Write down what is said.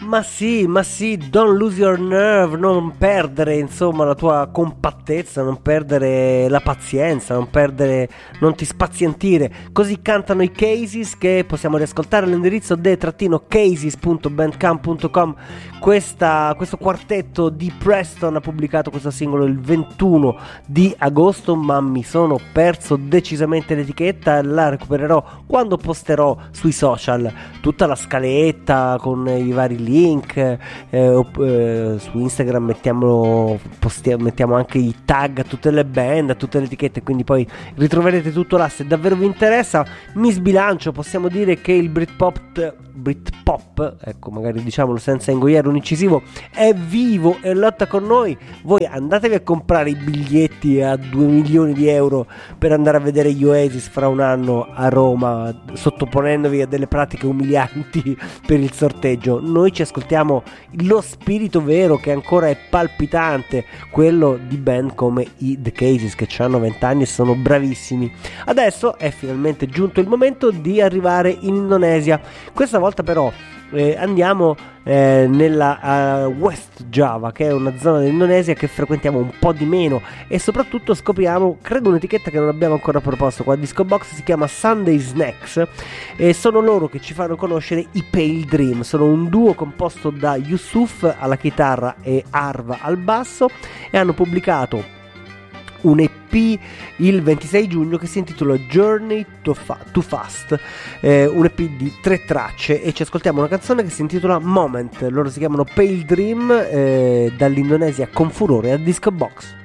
Ma sì, don't lose your nerve, non perdere insomma la tua compattezza, non perdere la pazienza, non ti spazientire. Così cantano i Cases, che possiamo riascoltare all'indirizzo de-cases.bandcamp.com. Questo quartetto di Preston ha pubblicato questo singolo il 21 di agosto, ma mi sono perso decisamente l'etichetta, la recupererò quando posterò sui social tutta la scaletta con i vari link, su Instagram mettiamo anche i tag a tutte le band, a tutte le etichette, quindi poi ritroverete tutto là. Se davvero vi interessa, mi sbilancio, possiamo dire che il Britpop, ecco, magari diciamolo senza ingoiare un incisivo, è vivo e lotta con noi. Voi andatevi a comprare i biglietti a 2 milioni di euro per andare a vedere gli Oasis fra un anno a Roma, sottoponendovi a delle pratiche umilianti per il sorteggio. Noi ci ascoltiamo lo spirito vero, che ancora è palpitante, quello di band come i The Cases, che hanno 20 anni e sono bravissimi. Adesso è finalmente giunto il momento di arrivare in Indonesia. Questa volta però andiamo nella West Java, che è una zona dell'Indonesia che frequentiamo un po' di meno, e soprattutto scopriamo, credo, un'etichetta che non abbiamo ancora proposto qua a Disco Box. Si chiama Sunday Snacks e sono loro che ci fanno conoscere i Pale Dream. Sono un duo composto da Yusuf alla chitarra e Arva al basso, e hanno pubblicato un EP il 26 giugno che si intitola Journey to Fast, un EP di 3 tracce, e ci ascoltiamo una canzone che si intitola Moment. Loro si chiamano Pale Dream, dall'Indonesia con furore a Disco Box.